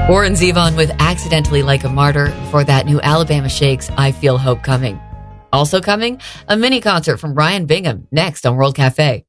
Warren Zevon with Accidentally Like a Martyr. For that, new Alabama Shakes, I Feel Hope Coming. Also coming, a mini concert from Brian Bingham next on World Cafe.